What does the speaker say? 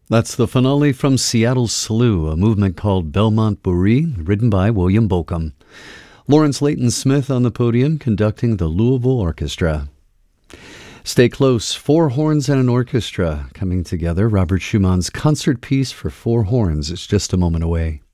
That's the finale from Seattle's Slough, a movement called Belmont Bourrée, written by William Bolcom. Lawrence Leighton Smith on the podium conducting the Louisville Orchestra. Stay close, four horns and an orchestra coming together. Robert Schumann's concert piece for four horns is just a moment away.